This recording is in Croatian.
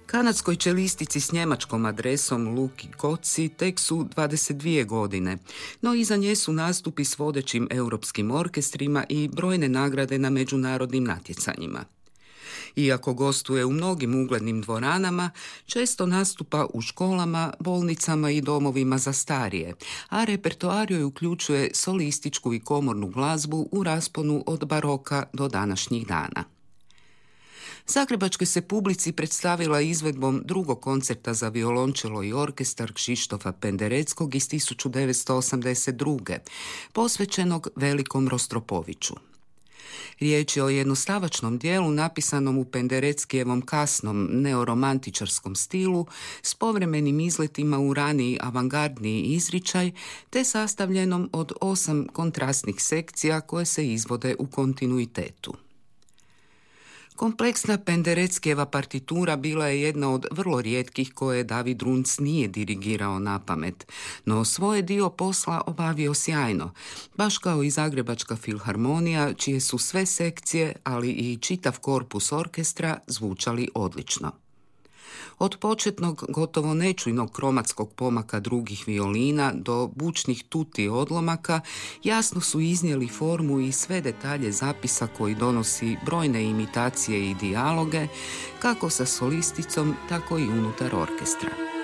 Kanadskoj čelistici s njemačkom adresom Luki Koci tek su 22 godine, no iza nje su nastupi s vodećim europskim orkestrima i brojne nagrade na međunarodnim natjecanjima. Iako gostuje u mnogim uglednim dvoranama, često nastupa u školama, bolnicama i domovima za starije, a repertoar joj uključuje solističku i komornu glazbu u rasponu od baroka do današnjih dana. Zagrebačkoj se publici predstavila izvedbom drugog koncerta za violončelo i orkestar Kšištofa Pendereckog iz 1982. posvećenog Velikom Rostropoviću. Riječ je o jednostavačnom dijelu napisanom u Pendereckijevom kasnom neoromantičarskom stilu s povremenim izletima u raniji avangardniji izričaj te sastavljenom od 8 kontrastnih sekcija koje se izvode u kontinuitetu. Kompleksna Pendereckijeva partitura bila je jedna od vrlo rijetkih koje David Runc nije dirigirao na pamet, no svoj dio posla obavio sjajno, baš kao i Zagrebačka filharmonija, čije su sve sekcije, ali i čitav korpus orkestra zvučali odlično. Od početnog, gotovo nečujnog kromatskog pomaka drugih violina do bučnih tuti odlomaka jasno su iznijeli formu i sve detalje zapisa koji donosi brojne imitacije i dijaloge, kako sa solisticom, tako i unutar orkestra.